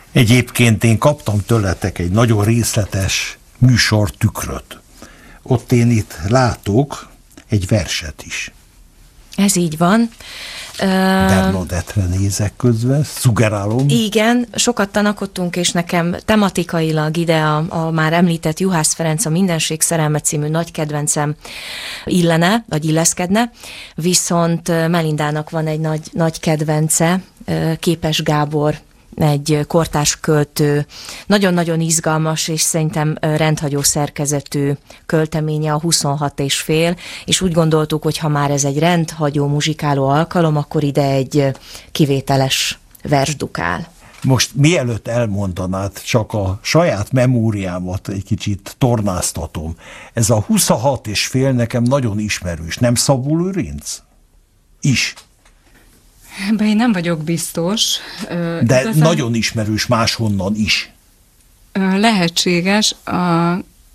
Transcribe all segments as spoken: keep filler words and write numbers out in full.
Egyébként én kaptam tőletek egy nagyon részletes műsortükröt. Ott én itt látok egy verset is. Ez így van. Bernadettre nézek közben, szugerálom. Igen, sokat tanakodtunk, és nekem tematikailag ide a, a már említett Juhász Ferenc a Mindenség szerelme című nagy kedvencem illene, vagy illeszkedne, viszont Melindának van egy nagy, nagy kedvence, Képes Gábor, egy kortárs költő, nagyon-nagyon izgalmas, és szerintem rendhagyó szerkezetű költeménye, a huszonhat és fél, és úgy gondoltuk, hogy ha már ez egy rendhagyó muzsikáló alkalom, akkor ide egy kivételes vers dukál. Most mielőtt elmondanád, csak a saját memóriámat egy kicsit tornáztatom. Ez a huszonhat és fél nekem nagyon ismerős, nem Szabó Lőrinc? Is. Ebben én nem vagyok biztos. De igazán nagyon ismerős máshonnan is. Lehetséges. A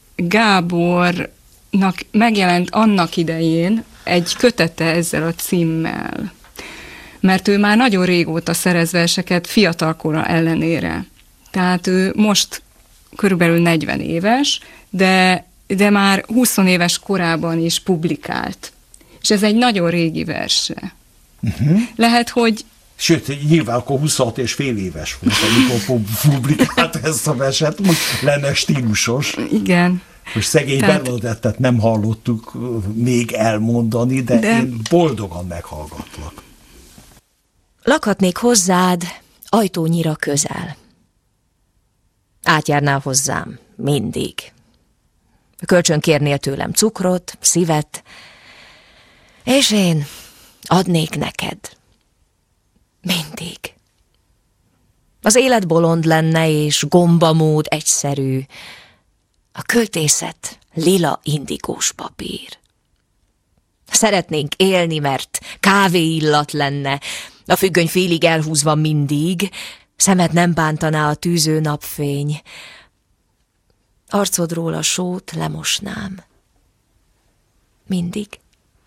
Gábornak megjelent annak idején egy kötete ezzel a címmel, mert ő már nagyon régóta szerez verseket fiatalkora ellenére. Tehát ő most körülbelül negyven éves, de, de már húsz éves korában is publikált. És ez egy nagyon régi verse. Uh-huh. Lehet, hogy... Sőt, nyilván akkor huszonhat és fél éves volt, amikor publikált ezt a verset, most lenne stílusos. Igen. Most szegény Tehát... Bernadettet nem hallottuk még elmondani, de, de én boldogan meghallgatlak. Lakhatnék hozzád ajtónyira közel. Átjárnál hozzám mindig. Kölcsön kérnél tőlem cukrot, szívet, és én adnék neked. Mindig. Az élet bolond lenne, és gombamód egyszerű. A költészet lila indigós papír. Szeretnénk élni, mert kávéillat lenne, a függöny félig elhúzva mindig, szemed nem bántaná a tűző napfény. Arcodról a sót lemosnám. Mindig.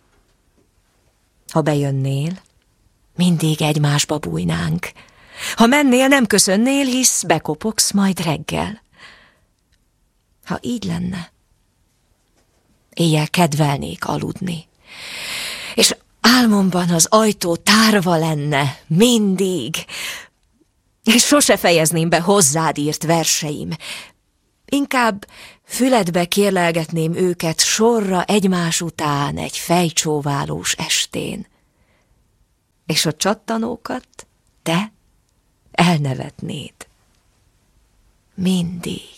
Ha bejönnél, mindig egymásba bújnánk. Ha mennél, nem köszönnél, hisz bekopogsz majd reggel. Ha így lenne, éjjel kedvelnék aludni, és álmomban az ajtó tárva lenne mindig, és sose fejezném be hozzád írt verseim. Inkább füledbe kérlelgetném őket sorra egymás után egy fejcsóválós estén. És a csattanókat te elnevetnéd. Mindig.